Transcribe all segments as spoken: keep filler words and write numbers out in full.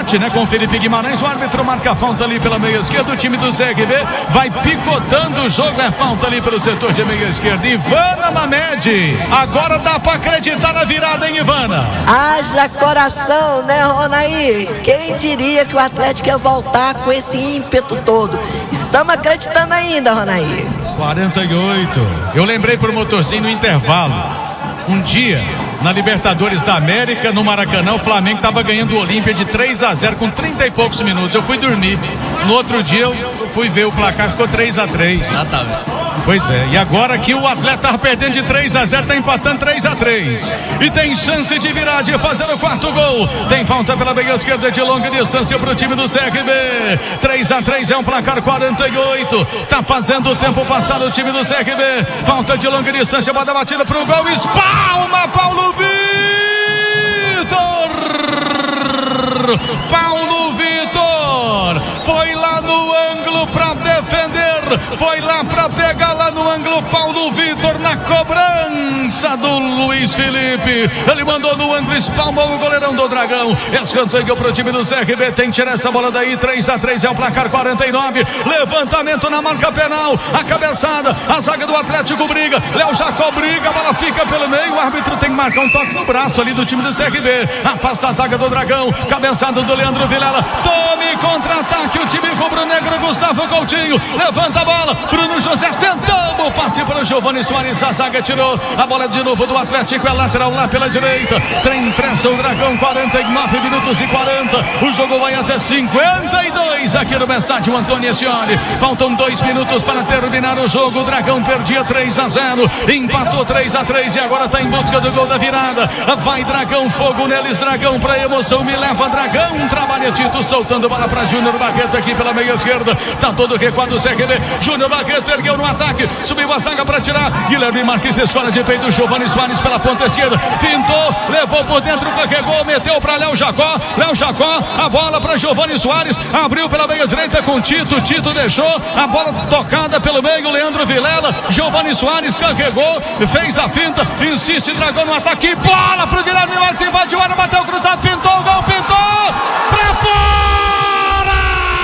empate, né? Com o Felipe Guimarães, o árbitro marca a falta ali pela meia esquerda, o time do C R B vai picotando o jogo, é falta ali pelo setor de meia esquerda. Ivana Mamed, agora dá pra acreditar na virada, hein, Ivana? Haja coração, né, Ronaí? Quem diria que o Atlético ia voltar com esse ímpeto todo? Estamos acreditando ainda, Ronaí. quarenta e oito. Eu lembrei pro motorzinho no intervalo. Um dia, na Libertadores da América, no Maracanã, o Flamengo estava ganhando o Olímpia de três a zero com trinta e poucos minutos. Eu fui dormir. No outro dia eu fui ver o placar, ficou três a três. Ah, tá, velho. Pois é, e agora aqui o Atlético tá perdendo de três a zero, tá empatando três a três. E tem chance de virar, de fazer o quarto gol. Tem falta pela meia esquerda de longa distância pro time do C R B. três a três é um placar quarenta e oito. Tá fazendo o tempo passar o time do C R B. Falta de longa distância, bota a batida pro gol. Espalma Paulo Vitor. Paulo Vitor foi lá no ângulo pra defender. Foi lá pra pegar lá no ângulo Paulo Vitor na cobrança do Luiz Felipe. Ele mandou no ângulo, espalmou o goleirão do Dragão. Escanteio pro time do C R B. Tem que tirar essa bola daí. três a três é o placar quarenta e nove. Levantamento na marca penal. A cabeçada. A zaga do Atlético briga. Léo Jacó briga. A bola fica pelo meio. O árbitro tem que marcar um toque no braço ali do time do C R B. Afasta a zaga do Dragão. Cabeçada do Leandro Vilela. Tome contra-ataque. O time rubro-negro. Gustavo Coutinho. Levanta a bola. Bruno José tentando. Passe para o Giovani Soares. A zaga tirou. A bola de novo do Atlético. É lateral lá pela direita. Tem pressa o Dragão. quarenta e nove minutos e quarenta. O jogo vai até cinquenta e dois aqui no estádio Antônio Scioli. Faltam dois minutos para terminar o jogo. O Dragão perdia três a zero. Empatou três a três e agora está em busca do gol da virada. Vai Dragão, fogo neles. Dragão para emoção. Me leva Dragão. Trabalha Tito soltando bola para Júnior Barreto aqui pela meia esquerda. Tá todo recuado o C R B. Júnior Barreto ergueu no ataque. Subiu a zaga para tirar. Guilherme Marques escola de peito. Giovani Soares pela ponta esquerda. Fintou. Levou por dentro. Carregou. Meteu para Léo Jacó. Léo Jacó. A bola para Giovani Soares. Abriu pela meia direita com Tito. Tito deixou. A bola tocada pelo meio. Leandro Vilela. Giovani Soares carregou. Fez a finta. Insiste Dragão no ataque. Bola para o Guilherme Marques. Invadiu a área. Bateu cruzado. Pintou o gol. Pintou. Para fora.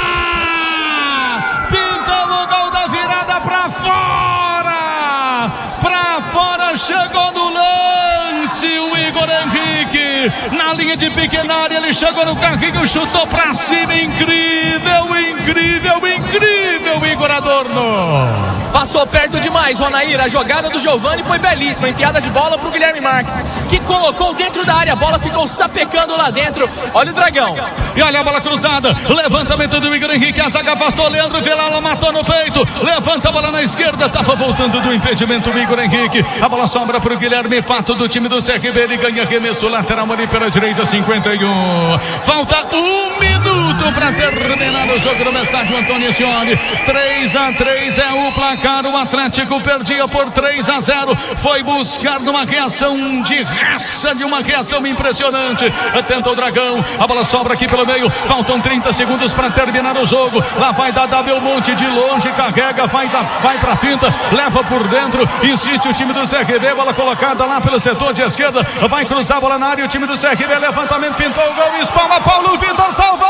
Pintou o gol da virada para fora. Para fora. Chegou no lance o Igor Henrique. Na linha de pequena área. Ele chegou no carrinho. Chutou para cima. Incrível. Incrível. Incrível. Igor Adorno. Passou perto demais, Ronaíra. A jogada do Giovani foi belíssima. Enfiada de bola pro Guilherme Marques, que colocou dentro da área. A bola ficou sapecando lá dentro. Olha o Dragão. E olha a bola cruzada. Levantamento do Igor Henrique. A zaga afastou. Leandro Vilela matou no peito. Levanta a bola na esquerda. Tava voltando do impedimento do Igor Henrique. A bola sobra pro Guilherme Pato do time do C R B. Ele ganha arremesso lateral ali pela direita. cinquenta e um. Falta um minuto para terminar o jogo no estádio Antônio Scioli. três a três é o placar. O Atlético perdia por três a zero. Foi buscar numa reação de raça, de uma reação impressionante. Tenta o Dragão. A bola sobra aqui pelo meio. Faltam trinta segundos para terminar o jogo. Lá vai Dada Belmonte de longe. Carrega, faz a, vai pra finta. Leva por dentro. Insiste o time do C R B. Bola colocada lá pelo setor de esquerda. Vai cruzar a bola na área. O time do C R B. Levantamento, pintou o gol. Espalma. Paulo Vitor salvou.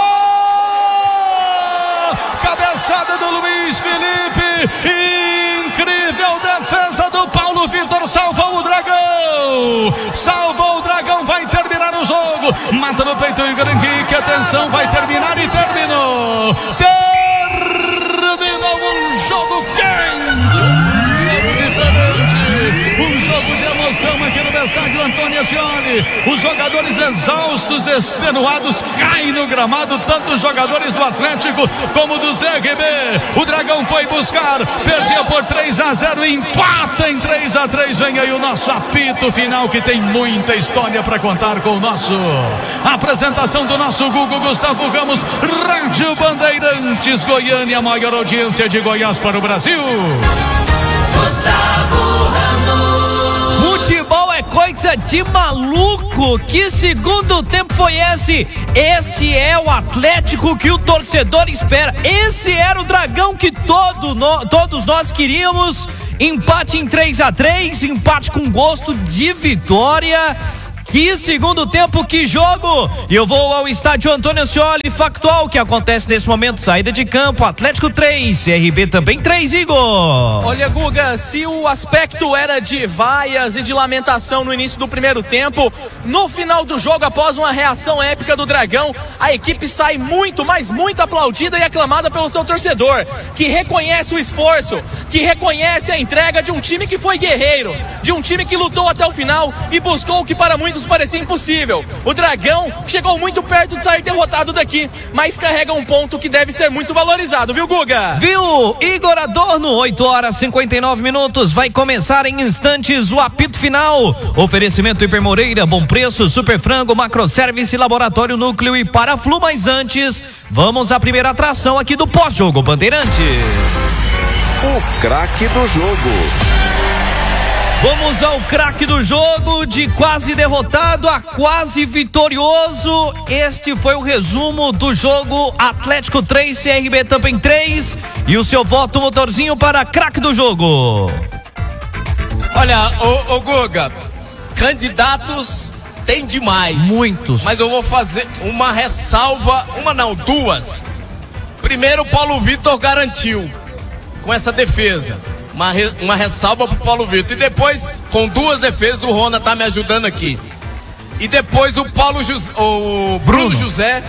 Cabeçada do Luiz Felipe. Incrível defesa do Paulo Vitor. Salvou o Dragão. Salvou o Dragão. Vai terminar o jogo. Mata no peito o Igor Henrique. Atenção, vai terminar e terminou. Terminou um jogo quente. Um jogo diferente. Um jogo de emoção aqui no estádio Antônio Scioli. Os jogadores exaustos, extenuados, caem no gramado, tanto os jogadores do Atlético como do C R B. O Dragão foi buscar, perdia por três a zero, empata em três a três. Vem aí o nosso apito final, que tem muita história para contar com o nosso a apresentação do nosso Google Gustavo Ramos. Rádio Bandeirantes Goiânia, a maior audiência de Goiás para o Brasil. Gustavo Ramos. Futebol é coisa de maluco. Que segundo tempo foi esse? Este é o Atlético que o torcedor espera. Esse era o Dragão que todo no, todos nós queríamos. Empate em três a três, empate com gosto de vitória. Que segundo tempo, que jogo! E eu vou ao estádio Antônio Scioli, factual, que acontece nesse momento, saída de campo, Atlético três, C R B também três, Igor! Olha, Guga, se o aspecto era de vaias e de lamentação no início do primeiro tempo, no final do jogo, após uma reação épica do Dragão, a equipe sai muito, mas muito aplaudida e aclamada pelo seu torcedor, que reconhece o esforço, que reconhece a entrega de um time que foi guerreiro, de um time que lutou até o final e buscou o que para muitos parecia impossível. O Dragão chegou muito perto de sair derrotado daqui, mas carrega um ponto que deve ser muito valorizado, viu, Guga? Viu, Igor Adorno, oito horas e cinquenta e nove minutos, vai começar em instantes o apito final. Oferecimento Hiper Moreira, bom preço, super frango, macroservice, laboratório núcleo e Paraflu. Mas antes, vamos à primeira atração aqui do pós-jogo Bandeirante. O craque do jogo. Vamos ao craque do jogo, de quase derrotado a quase vitorioso. Este foi o resumo do jogo. Atlético três, C R B também três. E o seu voto, motorzinho, para craque do jogo. Olha, ô, ô Guga, candidatos tem demais. Muitos. Mas eu vou fazer uma ressalva, uma não, duas. Primeiro, o Paulo Vitor garantiu com essa defesa. Uma, re, uma ressalva pro Paulo Vitor. E depois, com duas defesas, o Rona tá me ajudando aqui. E depois o Paulo José, o Bruno, Bruno José,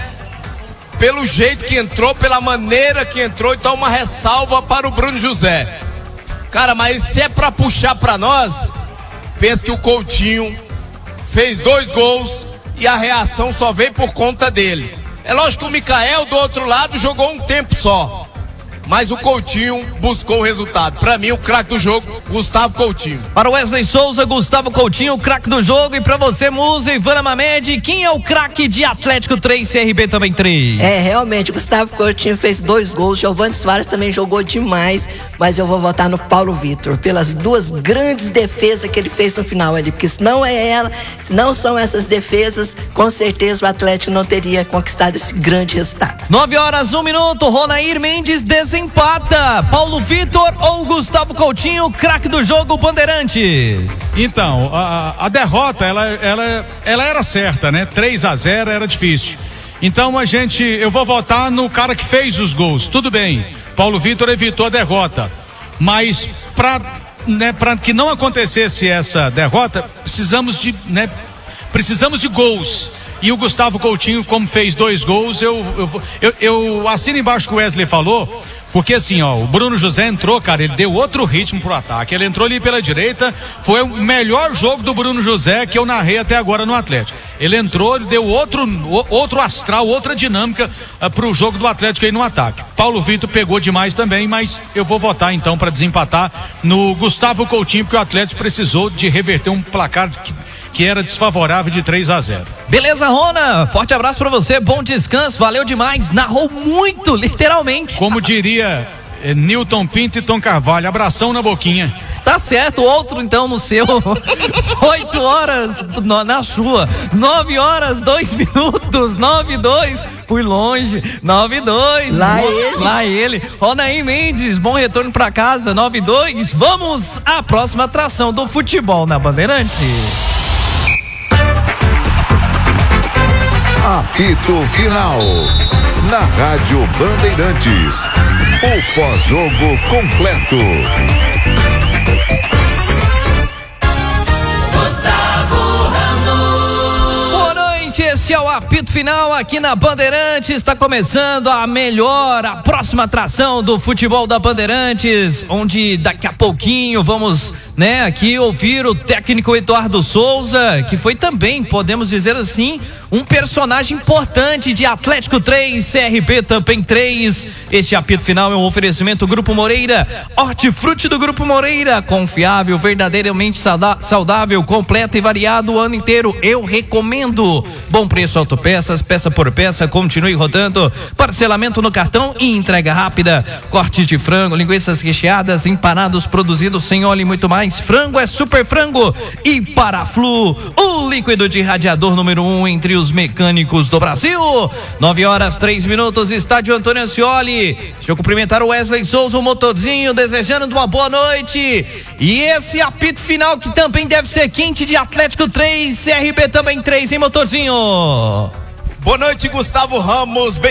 pelo jeito que entrou, pela maneira que entrou, então uma ressalva para o Bruno José. Cara, mas se é pra puxar pra nós, pensa que o Coutinho fez dois gols e a reação só veio por conta dele. É lógico que o Micael do outro lado jogou um tempo só, mas o Coutinho buscou o resultado. Pra mim, o craque do jogo, Gustavo Coutinho. Para Wesley Souza, Gustavo Coutinho, o craque do jogo. E pra você, Musa, Ivana Mamed, quem é o craque de Atlético três, C R B também três? É, realmente, o Gustavo Coutinho fez dois gols, Giovani Soares também jogou demais, mas eu vou votar no Paulo Vitor, pelas duas grandes defesas que ele fez no final ali, porque se não é ela, se não são essas defesas, com certeza o Atlético não teria conquistado esse grande resultado. Nove horas, um minuto, Ronair Mendes desempata. Paulo Vitor ou Gustavo Coutinho, craque do jogo, Bandeirantes? Então, a, a derrota, ela, ela, ela era certa, né? três a zero era difícil. Então a gente, eu vou votar no cara que fez os gols. Tudo bem, Paulo Vitor evitou a derrota, mas para, né, para que não acontecesse essa derrota, precisamos de, né, precisamos de gols. E o Gustavo Coutinho, como fez dois gols, eu, eu, eu, eu assino embaixo que o Wesley falou, porque assim, ó, o Bruno José entrou, cara, ele deu outro ritmo pro ataque, ele entrou ali pela direita, foi o melhor jogo do Bruno José que eu narrei até agora no Atlético. Ele entrou, ele deu outro, outro astral, outra dinâmica uh, pro jogo do Atlético aí no ataque. Paulo Vitor pegou demais também, mas eu vou votar então para desempatar no Gustavo Coutinho, porque o Atlético precisou de reverter um placar que que era desfavorável de três a zero. Beleza, Rona, forte abraço pra você, bom descanso, valeu demais, narrou muito, literalmente. Como diria eh, Newton Pinto e Tom Carvalho, abração na boquinha. Tá certo, outro então no seu. Oito horas no, na sua, nove horas, dois minutos, nove e dois, fui longe, nove e dois. Lá Mo, ele. Lá ele. Ronair Mendes, bom retorno pra casa, nove e dois. Vamos à próxima atração do futebol na Bandeirante. Apito Final, na Rádio Bandeirantes, o pós-jogo completo. Boa noite, esse é o Apito Final aqui na Bandeirantes, está começando a melhor, a próxima atração do futebol da Bandeirantes, onde daqui a pouquinho vamos, né, aqui ouvir o técnico Eduardo Souza, que foi também, podemos dizer assim, um personagem importante de Atlético três, C R B também três. Este apito final é um oferecimento Grupo Moreira, hortifruti do Grupo Moreira, confiável, verdadeiramente saudável, completo e variado o ano inteiro. Eu recomendo. Bom preço, autopeças, peça por peça, continue rodando. Parcelamento no cartão e entrega rápida. Cortes de frango, linguiças recheadas, empanados produzidos sem óleo e muito mais. Frango é super frango e Paraflu, o líquido de radiador número um entre os prêmios mecânicos do Brasil. nove horas, três minutos, estádio Antônio Ascioli. Deixa eu cumprimentar o Wesley Souza, o motorzinho, desejando uma boa noite. E esse apito final que também deve ser quente de Atlético três, C R B também três, hein, motorzinho? Boa noite, Gustavo Ramos.